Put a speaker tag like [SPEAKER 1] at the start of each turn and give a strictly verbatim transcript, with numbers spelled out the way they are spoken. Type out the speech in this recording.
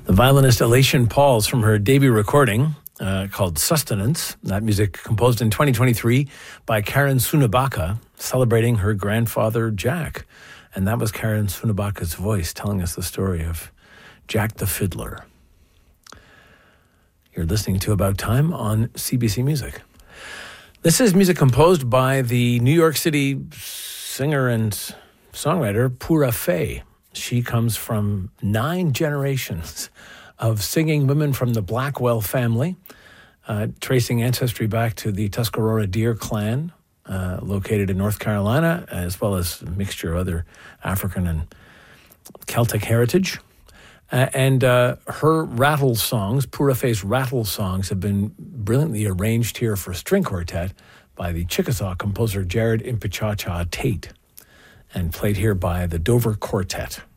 [SPEAKER 1] The violinist Elation Pauls from her debut recording uh, called Sustenance. That music composed in twenty twenty-three by Karen Sunebaka, celebrating her grandfather Jack. And that was Karen Sunebaka's voice telling us the story of Jack the Fiddler. You're listening to About Time on C B C Music. This is music composed by the New York City singer and songwriter Pura Fay. She comes from nine generations of singing women from the Blackwell family, uh, tracing ancestry back to the Tuscarora Deer clan, uh, located in North Carolina, as well as a mixture of other African and Celtic heritage. Uh, and uh, her rattle songs, Pura Fay's rattle songs, have been brilliantly arranged here for string quartet by the Chickasaw composer Jared Impichacha Tate, and played here by the Dover Quartet.